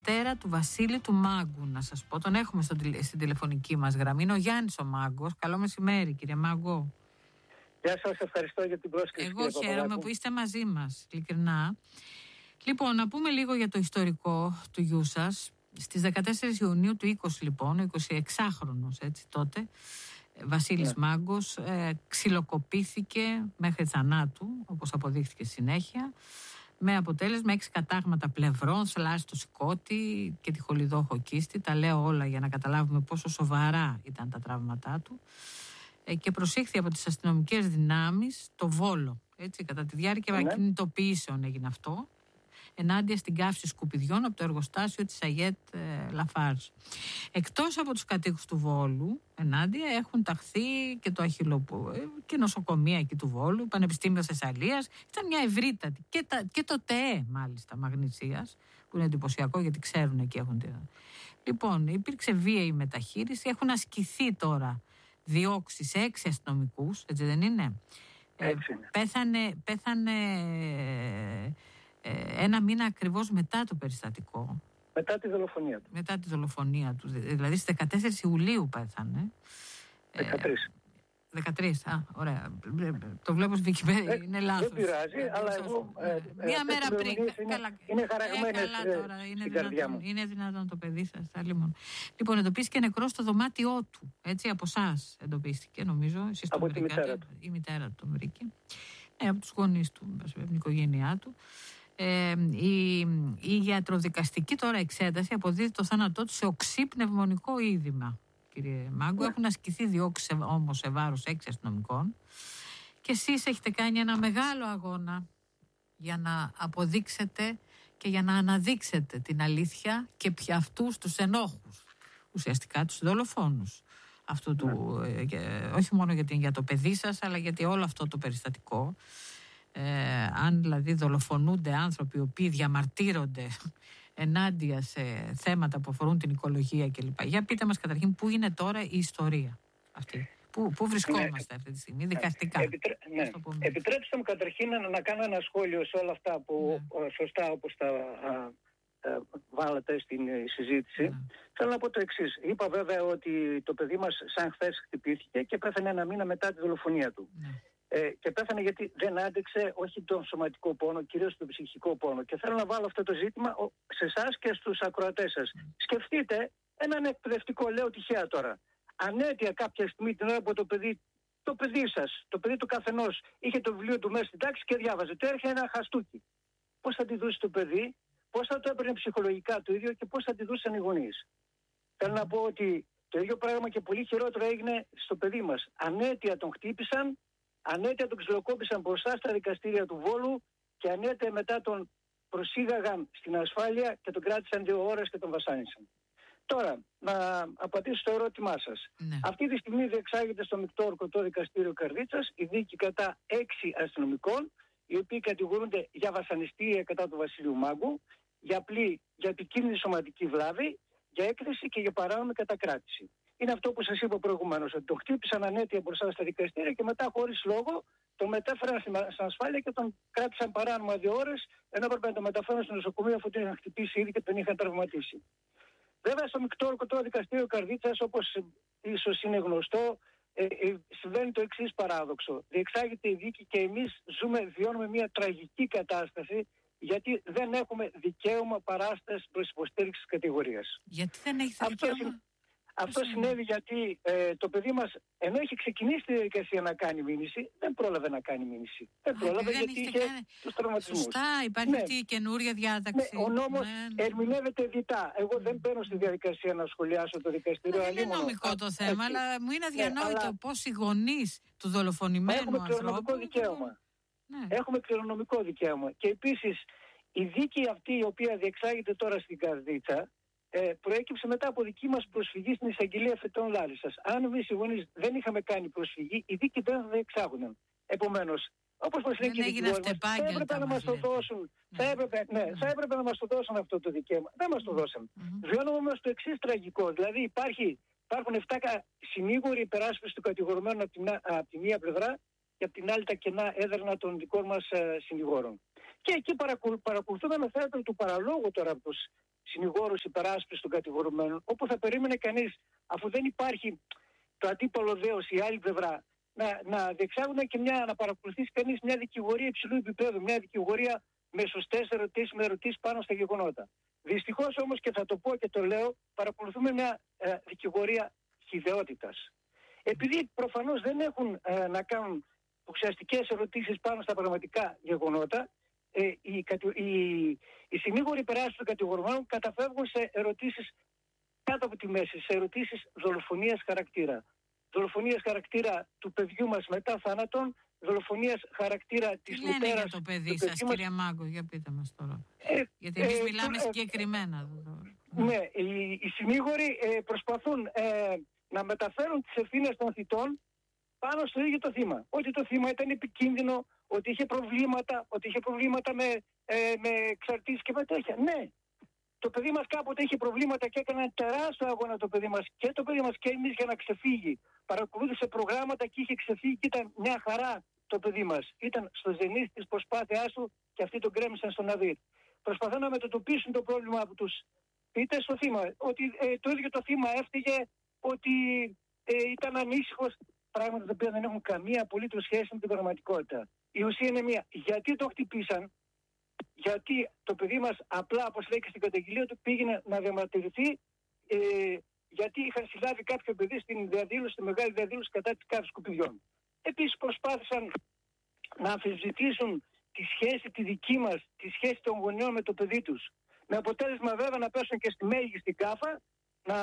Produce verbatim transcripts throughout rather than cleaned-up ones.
Τέρα του Βασίλη του Μάγκου, να σας πω. Τον έχουμε στο, στην τηλεφωνική μας γραμμή. Είναι ο Γιάννης ο Μάγκος. Καλό μεσημέρι, κύριε Μάγκο. Γεια σας, ευχαριστώ για την πρόσκληση. Εγώ χαίρομαι που είστε μαζί μας, ειλικρινά. Λοιπόν, να πούμε λίγο για το ιστορικό του γιού σας. Στις δεκατέσσερις Ιουνίου του είκοσι, λοιπόν, ο εικοσιεξάχρονος έτσι τότε, Βασίλης yeah. Μάγκος, ε, ξυλοκοπήθηκε μέχρι θανάτου, όπως αποδείχθηκε συνέχεια, με αποτέλεσμα έξι κατάγματα πλευρών, θλάση στο σηκώτη και τη χολιδόχο κίστη. Τα λέω όλα για να καταλάβουμε πόσο σοβαρά ήταν τα τραύματά του. Ε, και προσήχθη από τις αστυνομικές δυνάμεις το Βόλο. Έτσι, κατά τη διάρκεια yeah. κινητοποιήσεων έγινε αυτό, ενάντια στην καύση σκουπιδιών από το εργοστάσιο της Αγιέτ ε, Λαφάρζ. Εκτός από τους κατοίκους του Βόλου, ενάντια έχουν ταχθεί και το Αχιλλοπού ε, και νοσοκομεία εκεί του Βόλου, Πανεπιστήμιο Θεσσαλίας. Ήταν μια ευρύτατη και, τα, και το ΤΕΕ μάλιστα Μαγνησίας, που είναι εντυπωσιακό γιατί ξέρουν εκεί έχουν τη... Λοιπόν, υπήρξε βίαιη μεταχείριση, έχουν ασκηθεί τώρα διώξεις σε έξι αστυνομικούς, έτσι δεν είναι? Ε, πέθανε... πέθανε Ε, ένα μήνα ακριβώς μετά το περιστατικό. Μετά τη δολοφονία του. Μετά τη δολοφονία του. Δηλαδή στις δεκατέσσερις Ιουλίου πέθανε. δεκατρείς. Ε, δεκατρείς, α, ωραία. Το βλέπω στη Wikipedia, ε, είναι λάθος. Δεν πειράζει, ε, αλλά εγώ... Ε, μία ε, μέρα πριν. Είναι, καλά, είναι χαραγμένες ε, τώρα, είναι στην δυνατόν, καρδιά μου. Είναι δυνατόν το παιδί σας. Λοιπόν, λοιπόν εντοπίστηκε νεκρό στο δωμάτιό του. Έτσι, από εσάς εντοπίστηκε, νομίζω. Εσείς από τον τη μητέρα του. Η μητέρα του τον βρήκε. Ε, από τους γονείς του, από την οικογένειά του. Ε, η, η ιατροδικαστική τώρα εξέταση αποδίδει το θάνατό του σε οξύ πνευμονικό είδημα, κύριε Μάγκο. Yeah. Έχουν ασκηθεί διώξεις όμως σε βάρος έξι αστυνομικών και εσείς έχετε κάνει ένα μεγάλο αγώνα για να αποδείξετε και για να αναδείξετε την αλήθεια και πια αυτούς τους ενόχους, ουσιαστικά τους δολοφόνους αυτού του, yeah. ε, όχι μόνο για, την, για το παιδί σας, αλλά γιατί όλο αυτό το περιστατικό. Ε, αν δηλαδή δολοφονούνται άνθρωποι οι οποίοι διαμαρτύρονται ενάντια σε θέματα που αφορούν την οικολογία κλπ. Για πείτε μας καταρχήν πού είναι τώρα η ιστορία αυτή, πού, πού βρισκόμαστε ναι. αυτή τη στιγμή δικαστικά. Επιτρέ... Ναι. Επιτρέψτε μου καταρχήν να, να κάνω ένα σχόλιο σε όλα αυτά που ναι. σωστά όπως τα α, α, βάλατε στην συζήτηση. Ναι. Θέλω να πω το εξής. Είπα βέβαια ότι το παιδί μας σαν χθες χτυπήθηκε και πέθανε ένα μήνα μετά τη δολοφονία του. Ναι. Ε, και πέθανε γιατί δεν άντεξε όχι τον σωματικό πόνο, κυρίως τον ψυχικό πόνο. Και θέλω να βάλω αυτό το ζήτημα σε εσάς και στους ακροατές σας. Mm. Σκεφτείτε έναν εκπαιδευτικό, λέω τυχαία τώρα. Ανέτεια κάποια στιγμή την ώρα που το παιδί, το παιδί σας, το παιδί του καθενός, είχε το βιβλίο του μέσα στην τάξη και διάβαζε. Το έρχεται ένα χαστούκι. Πώς θα τη δώσει το παιδί, πώς θα το έπαιρνε ψυχολογικά το ίδιο και πώς θα τη δούσαν οι γονείς. Θέλω να πω ότι το ίδιο πράγμα και πολύ χειρότερο έγινε στο παιδί μας. Ανέτεια τον χτύπησαν. Ανέτεια τον ξυλοκόπησαν μπροστά στα δικαστήρια του Βόλου και ανέτεια μετά τον προσήγαγαν στην ασφάλεια και τον κράτησαν δύο ώρες και τον βασάνισαν. Τώρα, να απαντήσω στο ερώτημά σας. Ναι. Αυτή τη στιγμή διεξάγεται στο Μεικτό Ορκωτό Δικαστήριο Καρδίτσας η δίκη κατά έξι αστυνομικών, οι οποίοι κατηγορούνται για βασανιστήρια κατά του Βασιλείου Μάγκου, για απλή, για επικίνδυνη σωματική βλάβη, για έκθεση και για παράνομη κατακράτηση. Είναι αυτό που σας είπα προηγουμένως, ότι τον χτύπησαν ανέτεια μπροστά στα δικαστήρια και μετά χωρίς λόγο τον μετέφεραν στην ασφάλεια και τον κράτησαν παράνομα δύο ώρες, ενώ έπρεπε να τον μεταφέρουν στο νοσοκομείο αφού τον είχαν χτυπήσει ήδη και τον είχαν τραυματίσει. Βέβαια στο Μεικτό Ορκωτό Δικαστήριο Καρδίτσας, όπως ίσως είναι γνωστό, ε, ε, συμβαίνει το εξής παράδοξο. Διεξάγεται η δίκη και εμείς ζούμε, βιώνουμε μια τραγική κατάσταση, γιατί δεν έχουμε δικαίωμα παράστασης προς υποστήριξη της κατηγορίας. Γιατί δεν έχετε δικαίωμα? Αυτό συνέβη γιατί ε, το παιδί μας, ενώ είχε ξεκινήσει τη διαδικασία να κάνει μήνυση, δεν πρόλαβε να κάνει μήνυση. Δεν πρόλαβε γιατί είχε κάνει... τους τραυματισμούς. Σωστά, υπάρχει ναι. αυτή η καινούρια διάταξη. Ναι, ο νόμος ναι, ναι. ερμηνεύεται διτά. Εγώ δεν μπαίνω στη διαδικασία να σχολιάσω το δικαστήριο. Δεν είναι νομικό μόνο. το θέμα, έτσι. Αλλά μου είναι αδιανόητο ναι, αλλά... πώς οι γονείς του δολοφονημένου Έχουμε κληρονομικό δικαίωμα. Ναι. Έχουμε κληρονομικό δικαίωμα. Και επίσης η δίκη αυτή η οποία διεξάγεται τώρα στην Καρδίτσα, Ε, προέκυψε μετά από δική μας προσφυγή στην εισαγγελία Φετών Λάρισσας. Αν εμείς οι γονείς δεν είχαμε κάνει προσφυγή, οι δίκοι δεν θα διεξάγουν. Επομένως, όπως μας λέει και η δικηγόρη μας, θα έπρεπε να μας το δώσουν. Ναι. Θα, έπρεπε, ναι, ναι. θα έπρεπε να μας το δώσουν αυτό το δικαίωμα. Δεν μας το δώσαν. Mm-hmm. Βιώνουμε όμως το εξής τραγικό. Δηλαδή υπάρχει, υπάρχουν εφτά συνήγοροι υπεράσπιση του κατηγορουμένου από την, από τη μία πλευρά και από την άλλη τα κενά έδρανα των δικών μας uh, συνηγόρων. Και εκεί παρακολουθούμε με θέατρο του παραλόγου τώρα από τους συνηγόρους υπεράσπισης των κατηγορουμένων, όπου θα περίμενε κανείς, αφού δεν υπάρχει το αντίπαλο δέος, η άλλη πλευρά, να, να διεξάγουν και μια, να παρακολουθήσει κανείς μια δικηγορία υψηλού επίπεδου, μια δικηγορία με σωστές ερωτήσεις, με ερωτήσεις πάνω στα γεγονότα. Δυστυχώς όμως, και θα το πω και το λέω, παρακολουθούμε μια ε, δικηγορία χυδαιότητας. Επειδή προφανώς δεν έχουν ε, να κάνουν ουσιαστικές ερωτήσεις πάνω στα πραγματικά γεγονότα, ε, οι, οι, οι συνήγοροι υπεράσπισης των κατηγορουμένων καταφεύγουν σε ερωτήσεις κάτω από τη μέση, σε ερωτήσεις δολοφονίας χαρακτήρα. Δολοφονίας χαρακτήρα του παιδιού μας μετά θάνατον, δολοφονίας χαρακτήρα της μητέρας. Τι λένε για το παιδί σας, μας... κυρία Μάγκο, για πείτε μας τώρα. Ε, Γιατί εμείς ε, μιλάμε ε, συγκεκριμένα. Ε, ναι, οι, οι συνήγοροι ε, προσπαθούν ε, να μεταφέρουν τις ευθύνες των θητών πάνω στο ίδιο το θύμα. Ότι το θύμα ήταν επικίνδυνο, ότι είχε προβλήματα, ότι είχε προβλήματα με, ε, με εξαρτήσεις και με τέτοια. Ναι. Το παιδί μας κάποτε είχε προβλήματα και έκανε ένα τεράστιο αγώνα το παιδί μας, και το παιδί μας και εμείς, για να ξεφύγει. Παρακολούθησε προγράμματα και είχε ξεφύγει και ήταν μια χαρά το παιδί μας. Ήταν στο ζενήθ της προσπάθειάς του και αυτοί τον κρέμισαν στον Ναβίρ. Προσπαθούν να μετατοπίσουν το πρόβλημα από τους πείτε στο θύμα. Ότι ε, το ίδιο το θύμα έφταιγε, ότι ε, ήταν ανήσυχος. Πράγματα τα οποία δεν έχουν καμία απολύτως σχέση με την πραγματικότητα. Η ουσία είναι μία. Γιατί το χτυπήσαν? Γιατί το παιδί μας απλά, όπως λέει και στην καταγγελία του, πήγαινε να διαμαρτυρηθεί, ε, γιατί είχαν συλλάβει κάποιο παιδί στην διαδήλωση, στη μεγάλη διαδήλωση κατά της καύσης σκουπιδιών. Επίσης προσπάθησαν να αμφισβητήσουν τη σχέση τη δική μας, τη σχέση των γονιών με το παιδί τους. Με αποτέλεσμα βέβαια να πέσουν και στη μέγιστη κάφα, να,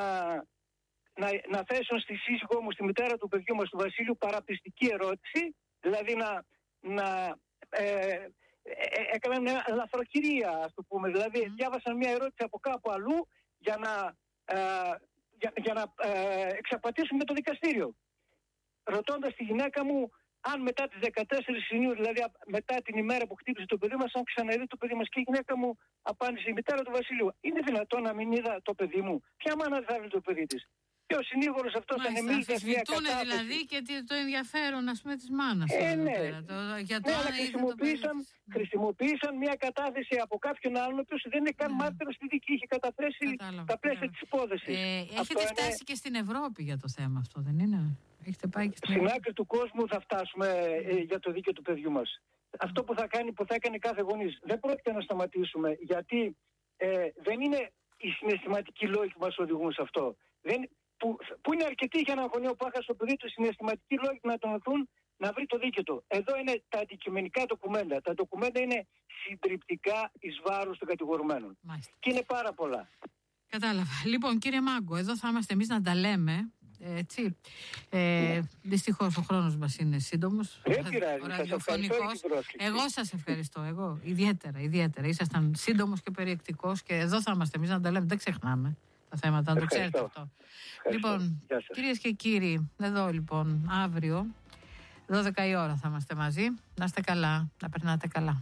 να, να θέσουν στη σύζυγό μου, στη μητέρα του παιδιού μας, του Βασίλειου, παραπιστική ερώτηση, δηλαδή να, να ε, έκαναν μια λαθροκυρία, ας το πούμε. Δηλαδή mm. διάβασαν μια ερώτηση από κάπου αλλού για να, ε, για, για να ε, εξαπατήσουν με το δικαστήριο. Ρωτώντας τη γυναίκα μου αν μετά τις δεκατέσσερις Ιουνίου, δηλαδή μετά την ημέρα που χτύπησε το παιδί μας, αν ξαναδεί το παιδί μας. Και η γυναίκα μου απάντησε, η μητέρα του Βασιλείου, είναι δυνατόν να μην είδα το παιδί μου? Ποια μάνα δεν θα βρει το παιδί της? Και ο συνήγορος αυτός ανεμίζει μια κατάθεση. Δηλαδή και το ενδιαφέρον, ας πούμε, της μάνας. Ε, ναι. Πέρα, το, για το ναι, αλλά χρησιμοποίησαν, χρησιμοποίησαν μια κατάθεση από κάποιον άλλον, ο οποίος δεν είναι καν ναι. μάρτυρος στη δίκη, είχε καταθέσει Κατάλαβα. τα πλαίσια της υπόθεσης. Ε, έχετε φτάσει είναι... και στην Ευρώπη για το θέμα αυτό, δεν είναι? Έχετε πάει και στην, στην άκρη του κόσμου θα φτάσουμε ε, για το δίκαιο του παιδιού μας. Mm. Αυτό που θα κάνει, που θα έκανε κάθε γονής. Δεν πρόκειται να σταματήσουμε, γιατί ε, δεν είναι οι συναισθηματικοί λόγοι που μας οδηγούν σε αυτό. Δεν, που, που είναι αρκετοί για έναν γονιό που έχασε το παιδί του, συναισθηματικοί λόγοι να τον οθούν να βρει το δίκαιο του. Εδώ είναι τα αντικειμενικά ντοκουμέντα. Τα ντοκουμέντα είναι συντριπτικά εις βάρος των κατηγορουμένων. Μάλιστα. Και είναι πάρα πολλά. Κατάλαβα. Λοιπόν, κύριε Μάγκο, εδώ θα είμαστε εμείς να τα λέμε. Έτσι. Ε, δυστυχώς ο χρόνος μας είναι σύντομος. Δεν πειράζει. Ραδιοφωνικός. Εγώ σας ευχαριστώ. Εγώ ιδιαίτερα, ιδιαίτερα. Ήσασταν σύντομος και περιεκτικός και εδώ θα είμαστε εμείς να τα λέμε. Δεν ξεχνάμε τα θέματα, να το ξέρετε αυτό. Ευχαριστώ. Λοιπόν, κυρίες και κύριοι, εδώ λοιπόν αύριο δώδεκα η ώρα θα είμαστε μαζί. Να είστε καλά, να περνάτε καλά.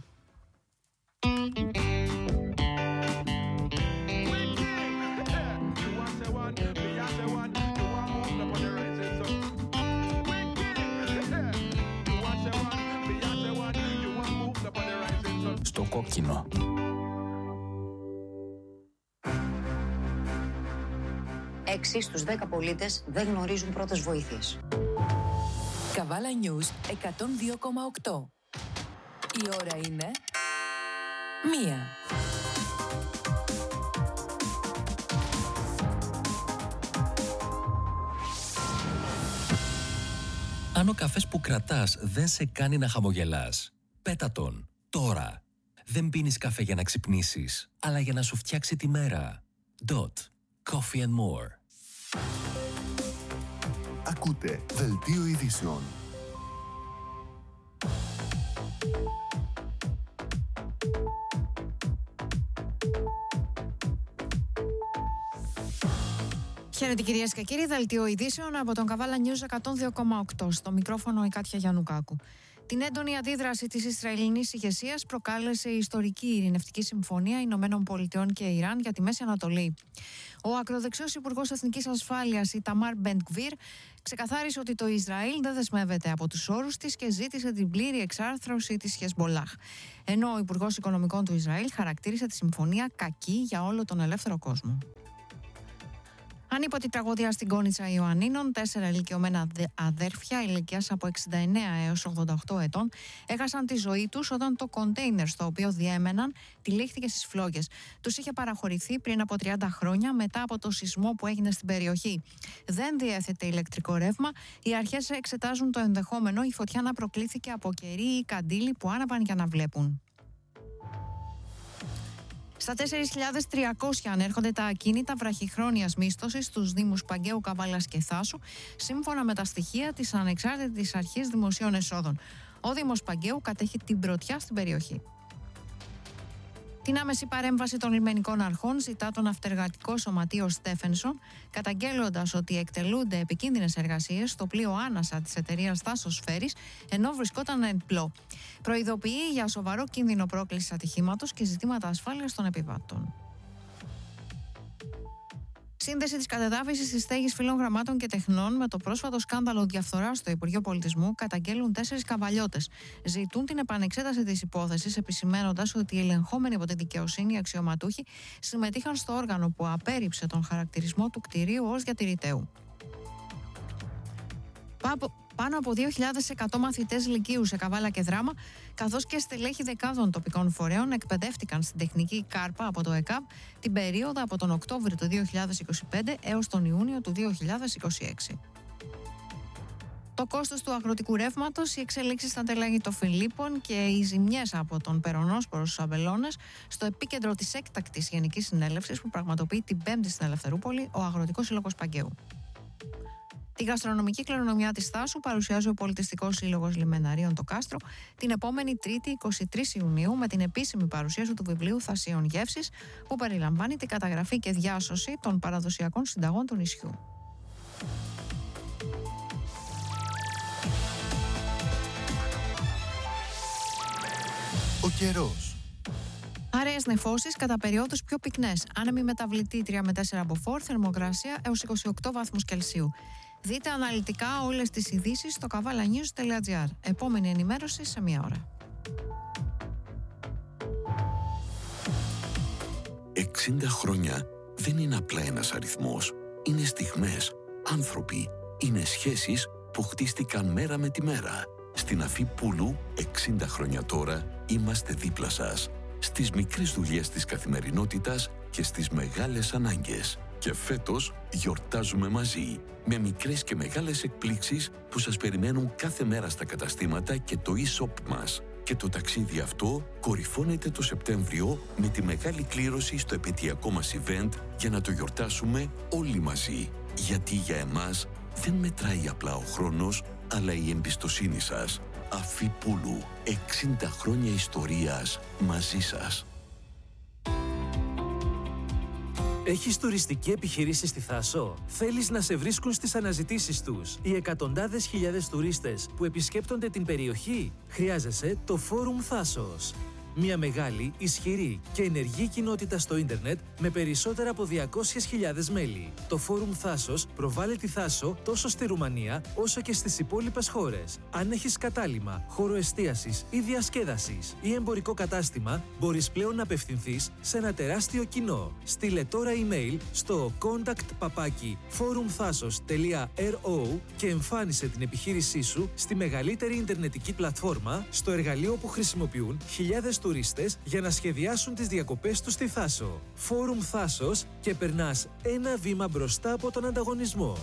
Στο κόκκινο. Έξι στους δέκα πολίτες δεν γνωρίζουν πρώτες βοήθειες. Καβάλα News εκατόν δύο κόμμα οκτώ. Η ώρα είναι μία. Αν ο καφές που κρατάς δεν σε κάνει να χαμογελάς, πέτα τον τώρα. Δεν πίνεις καφέ για να ξυπνήσεις, αλλά για να σου φτιάξει τη μέρα. Dot. Coffee and more. Ακούτε Δελτίο Ειδήσεων. Χαίρετε κυρίες και κύριοι, Δελτίο Ειδήσεων από τον Καβάλα News εκατόν δύο κόμμα οκτώ. Στο μικρόφωνο η Κάτια Γιαννουκάκου. Την έντονη αντίδραση της Ισραηλινής ηγεσίας προκάλεσε η ιστορική ειρηνευτική συμφωνία Ηνωμένων Πολιτειών και Ιράν για τη Μέση Ανατολή. Ο ακροδεξιός Υπουργός Εθνικής Ασφάλειας, Ιταμάρ Μπεν-Γκβίρ, ξεκαθάρισε ότι το Ισραήλ δεν δεσμεύεται από τους όρους της και ζήτησε την πλήρη εξάρθρωση της Χεσμολάχ. Ενώ ο Υπουργός Οικονομικών του Ισραήλ χαρακτήρισε τη συμφωνία κακή για όλο τον ελεύθερο κόσμο. Ανίποτη τραγωδία στην Κόνιτσα Ιωαννίνων, τέσσερα ηλικιωμένα αδέρφια ηλικίας από εξήντα εννέα έως ογδόντα οκτώ ετών έχασαν τη ζωή τους όταν το κοντέινερ στο οποίο διέμεναν τυλίχθηκε στις φλόγες. Τους είχε παραχωρηθεί πριν από τριάντα χρόνια μετά από το σεισμό που έγινε στην περιοχή. Δεν διέθετε ηλεκτρικό ρεύμα. Οι αρχές εξετάζουν το ενδεχόμενο η φωτιά να προκλήθηκε από κερί ή καντήλι που άναβαν για να βλέπουν. Στα τέσσερις χιλιάδες τριακόσια ανέρχονται τα ακίνητα βραχυχρόνιας μίσθωσης στους Δήμους Παγκαίου, Καβάλας και Θάσου, σύμφωνα με τα στοιχεία της Ανεξάρτητης Αρχής Δημοσίων Εσόδων. Ο Δήμος Παγκαίου κατέχει την πρωτιά στην περιοχή. Την άμεση παρέμβαση των λιμενικών αρχών ζητά το ναυτεργατικό σωματείο Στέφενσον, καταγγέλλοντας ότι εκτελούνται επικίνδυνες εργασίες στο πλοίο Άνασα της εταιρείας Θάσος Φέρης, ενώ βρισκόταν εν πλώ. Προειδοποιεί για σοβαρό κίνδυνο πρόκλησης ατυχήματος και ζητήματα ασφάλειας των επιβατών. Σύνδεση της κατεδάφισης της στέγης φύλων γραμμάτων και τεχνών με το πρόσφατο σκάνδαλο διαφθοράς στο Υπουργείο Πολιτισμού καταγγέλουν τέσσερις καβαλιώτες. Ζητούν την επανεξέταση της υπόθεσης, επισημαίνοντας ότι οι ελεγχόμενοι από τη δικαιοσύνη αξιωματούχοι συμμετείχαν στο όργανο που απέρριψε τον χαρακτηρισμό του κτηρίου ως διατηρηταίου. Πάνω από δύο χιλιάδες εκατό μαθητές λυκείου σε Καβάλα και Δράμα, καθώς και στελέχη δεκάδων τοπικών φορέων εκπαιδεύτηκαν στην τεχνική Κάρπα από το ΕΚΑΒ την περίοδο από τον Οκτώβριο του δύο χιλιάδες είκοσι πέντε έως τον Ιούνιο του δύο χιλιάδες είκοσι έξι. Το κόστος του αγροτικού ρεύματος, οι εξελίξεις στα τελάγη των Φιλίππων και οι ζημιές από τον Περονόσπορο στους Αμπελώνες στο επίκεντρο της έκτακτης Γενικής Συνέλευσης που πραγματοποιεί την Πέμπτη στην Ελευθερούπολη ο Αγροτικός Σύλλογος Παγκαίου. Τη γαστρονομική κληρονομιά της Θάσου παρουσιάζει ο Πολιτιστικός Σύλλογος Λιμεναρίων το Κάστρο την επόμενη Τρίτη εικοστή τρίτη Ιουνίου με την επίσημη παρουσίαση του βιβλίου Θασίων Γεύσης που περιλαμβάνει την καταγραφή και διάσωση των παραδοσιακών συνταγών του νησιού. Ο καιρός. Αραιές νεφώσεις, κατά περιόδους πιο πυκνές. Άνεμη μεταβλητή τρία με τέσσερα μποφόρ, θερμοκρασία έως είκοσι οκτώ βαθμούς Κελσίου. Δείτε αναλυτικά όλες τις ειδήσεις στο καβάλα νιους τελεία τζι άρ. Επόμενη ενημέρωση σε μία ώρα. εξήντα χρόνια δεν είναι απλά ένας αριθμός. Είναι στιγμές, άνθρωποι, είναι σχέσεις που χτίστηκαν μέρα με τη μέρα. Στην Αφή Πούλου, εξήντα χρόνια τώρα, είμαστε δίπλα σας. Στις μικρές δουλειές της καθημερινότητας και στις μεγάλες ανάγκες. Και φέτος γιορτάζουμε μαζί, με μικρές και μεγάλες εκπλήξεις που σας περιμένουν κάθε μέρα στα καταστήματα και το e-shop μας. Και το ταξίδι αυτό κορυφώνεται το Σεπτέμβριο με τη μεγάλη κλήρωση στο επαιτειακό μας event για να το γιορτάσουμε όλοι μαζί. Γιατί για εμάς δεν μετράει απλά ο χρόνος, αλλά η εμπιστοσύνη σας. Αφή Πούλου, εξήντα χρόνια ιστορίας μαζί σας. Έχεις τουριστική επιχειρήση στη Θάσο? Θέλεις να σε βρίσκουν στις αναζητήσεις τους οι εκατοντάδες χιλιάδες τουρίστες που επισκέπτονται την περιοχή? Χρειάζεσαι το Φόρουμ Θάσος. Μια μεγάλη, ισχυρή και ενεργή κοινότητα στο ίντερνετ με περισσότερα από διακόσιες χιλιάδες μέλη. Το Φόρουμ Θάσος προβάλλει τη Θάσο τόσο στη Ρουμανία όσο και στις υπόλοιπες χώρες. Αν έχεις κατάλημα, χώρο εστίασης ή διασκέδασης ή εμπορικό κατάστημα, μπορείς πλέον να απευθυνθείς σε ένα τεράστιο κοινό. Στείλε τώρα email στο contact παπάκι forumthasos τελεία ρο και εμφάνισε την επιχείρησή σου στη μεγαλύτερη ιντερνετική πλατφόρμα, στο εργαλείο που χρησιμοποιούν χιλιάδες τουρίστες για να σχεδιάσουν τις διακοπές τους στη Θάσο. Φόρουμ Θάσος και περνάς ένα βήμα μπροστά από τον ανταγωνισμό.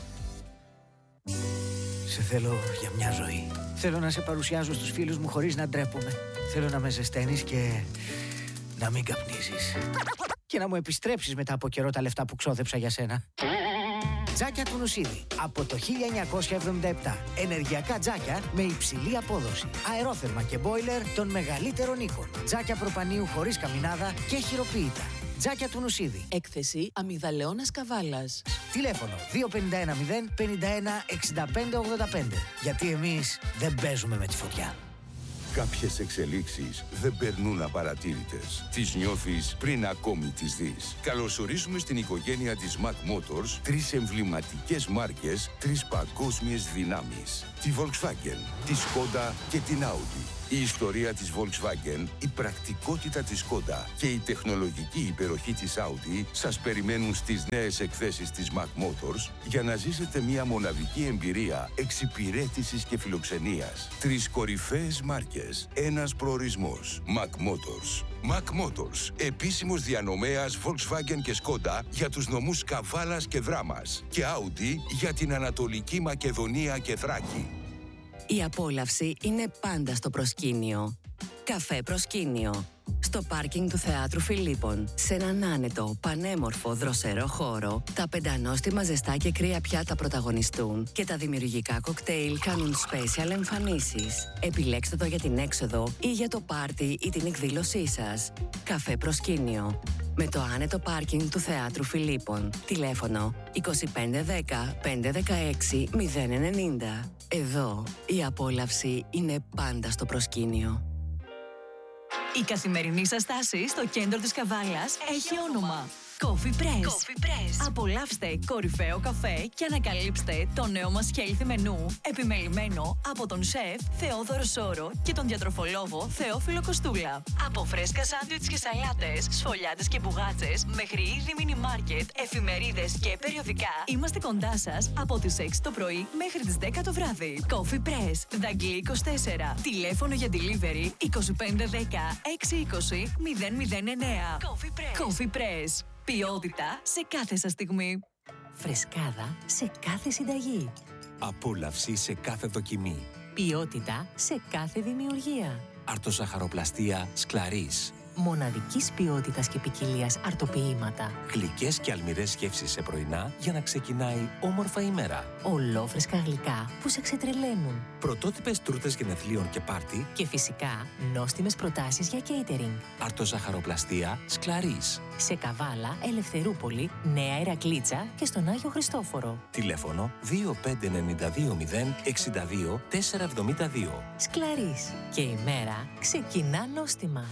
Σε θέλω για μια ζωή. Θέλω να σε παρουσιάζω στους φίλους μου χωρίς να ντρέπομαι. Θέλω να με ζεσταίνεις και να μην καπνίζεις. Και να μου επιστρέψεις μετά από καιρό τα λεφτά που ξόδεψα για σένα. Τζάκια του Νουσίδη. Από το χίλια εννιακόσια εβδομήντα επτά. Ενεργειακά τζάκια με υψηλή απόδοση. Αερόθερμα και μπόιλερ των μεγαλύτερων οίκων. Τζάκια προπανίου χωρίς καμινάδα και χειροποίητα. Τζάκια του Νουσίδη. Έκθεση Αμυγδαλεώνας Καβάλας. Τηλέφωνο δύο πέντε ένα μηδέν πενήντα ένα εξήντα πέντε ογδόντα πέντε. Γιατί εμείς δεν παίζουμε με τη φωτιά. Κάποιες εξελίξεις δεν περνούν απαρατήρητες. Τις νιώθεις πριν ακόμη τις δεις. Καλωσορίζουμε στην οικογένεια της Mac Motors τρεις εμβληματικές μάρκες, τρεις παγκόσμιες δυνάμεις. Τη Volkswagen, τη Skoda και την Audi. Η ιστορία της Volkswagen, η πρακτικότητα της Skoda και η τεχνολογική υπεροχή της Audi σας περιμένουν στις νέες εκθέσεις της Mac Motors για να ζήσετε μια μοναδική εμπειρία εξυπηρέτησης και φιλοξενίας. Τρεις κορυφαίες μάρκες, ένας προορισμός. Mac Motors. Mac Motors, επίσημος διανομέας Volkswagen και Skoda για τους νομούς Καβάλας και Δράμας και Audi για την Ανατολική Μακεδονία και Θράκη. Η απόλαυση είναι πάντα στο προσκήνιο. Καφέ Προσκήνιο. Στο πάρκινγκ του Θεάτρου Φιλίππων, σε έναν άνετο, πανέμορφο, δροσερό χώρο, τα πεντανόστιμα ζεστά και κρύα πιάτα πρωταγωνιστούν και τα δημιουργικά κοκτέιλ κάνουν special εμφανίσεις. Επιλέξτε το για την έξοδο ή για το πάρτι ή την εκδήλωσή σας. Καφέ Προσκήνιο. Με το άνετο πάρκινγκ του Θεάτρου Φιλίππων. Τηλέφωνο είκοσι πέντε δέκα πεντακόσια δεκαέξι μηδέν ενενήντα. Εδώ η απόλαυση είναι πάντα στο προσκήνιο. Η καθημερινή σας στάση στο κέντρο της Καβάλας έχει όνομα Coffee Press. Coffee Press. Απολαύστε κορυφαίο καφέ και ανακαλύψτε το νέο μας healthy μενού, επιμελημένο από τον σεφ Θεόδωρο Σόρο και τον διατροφολόγο Θεόφιλο Κοστούλα. Από φρέσκα σάντουιτς και σαλάτες, σφολιάτες και μπουγάτσες, μέχρι είδη μίνι μάρκετ, εφημερίδες και περιοδικά, είμαστε κοντά σας από τις έξι το πρωί μέχρι τις δέκα το βράδυ. Coffee Press, Δαγκλή είκοσι τέσσερα. Τηλέφωνο για delivery είκοσι πέντε δέκα έξι είκοσι μηδέν μηδέν εννέα. Coffee Press. Coffee Press. Ποιότητα σε κάθε σας στιγμή. Φρεσκάδα σε κάθε συνταγή. Απόλαυση σε κάθε δοκιμή. Ποιότητα σε κάθε δημιουργία. Αρτοζαχαροπλαστία Σκλαρίς. Μοναδικής ποιότητας και ποικιλίας αρτοποιήματα. Γλυκές και αλμυρές γεύσεις σε πρωινά για να ξεκινάει όμορφα η μέρα. Ολόφρεσκα γλυκά που σε ξετρελαίνουν. Πρωτότυπες τούρτες γενεθλίων και πάρτι. Και φυσικά νόστιμες προτάσεις για catering. Αρτοζαχαροπλαστία Σκλαρίς. Σε Καβάλα, Ελευθερούπολη, Νέα Ηρακλήτσα και στον Άγιο Χριστόφορο. Τηλέφωνο δύο πέντε εννιά δύο μηδέν εξήντα δύο τετρακόσια εβδομήντα δύο. Σκλαρίς. Και η μέρα ξεκινά νόστιμα.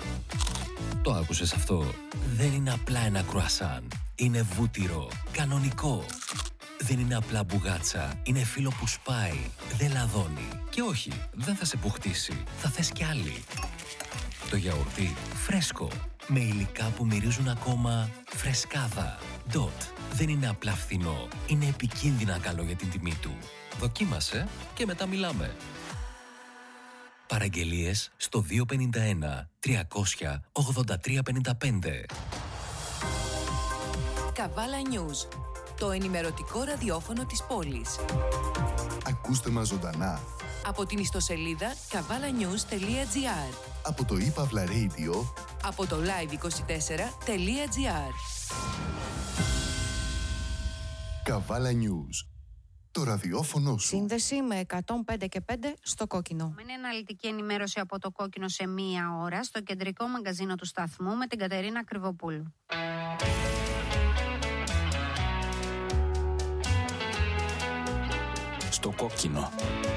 Το άκουσες αυτό? Δεν είναι απλά ένα κρουασάν. Είναι βούτυρο, κανονικό. Δεν είναι απλά μπουγάτσα. Είναι φύλλο που σπάει, δεν λαδώνει. Και όχι, δεν θα σε πουχτίσει. Θα θες κι άλλη. Το γιαουρτί φρέσκο, με υλικά που μυρίζουν ακόμα φρεσκάδα. Ντότ. Δεν είναι απλά φθηνό. Είναι επικίνδυνα καλό για την τιμή του. Δοκίμασε και μετά μιλάμε. Παραγγελίες στο δύο πέντε ένα τριακόσια ογδόντα τρία πενήντα πέντε. Καβάλα News, το ενημερωτικό ραδιόφωνο της πόλης. Ακούστε μας ζωντανά Από την ιστοσελίδα καβάλα νιούς τελεία τζι άρ. από το iPavla Radio, Από το live είκοσι τέσσερα τελεία τζι άρ. Καβάλα News. Το ραδιόφωνο σου. Σύνδεση με εκατόν πέντε και πέντε στο κόκκινο. Με αναλυτική ενημέρωση από το κόκκινο σε μία ώρα στο κεντρικό μαγκαζίνο του σταθμού με την Κατερίνα Κρυβοπούλου. Στο κόκκινο.